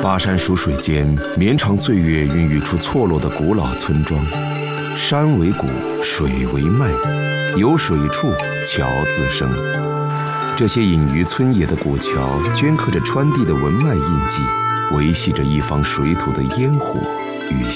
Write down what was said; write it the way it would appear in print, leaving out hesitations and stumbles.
巴山蜀水间，绵长岁月孕育出错落的古老村庄。山为谷，水为脉，有水处，桥自生。这些隐于村野的古桥，镌刻着川地的文脉印记，维系着一方水土的烟火与